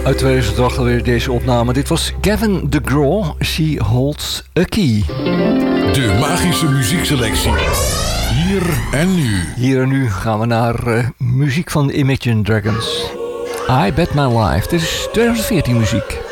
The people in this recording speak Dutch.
Uit 2008 alweer deze opname. Dit was Gavin DeGraw, She Holds a Key. De magische muziekselectie. Hier en nu. Hier en nu gaan we naar muziek van Imagine Dragons. I Bet My Life. Dit is 2014 muziek.